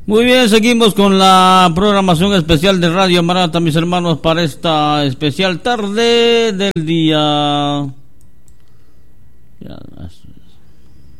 Muy bien, seguimos con la programación especial de Radio Maranatha, mis hermanos, para esta especial tarde del día. Ya,